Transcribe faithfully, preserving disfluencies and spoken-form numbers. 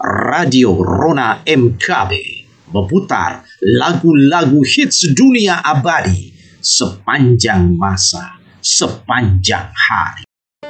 Radio Rona M K B memutar lagu-lagu hits dunia abadi sepanjang masa, sepanjang hari.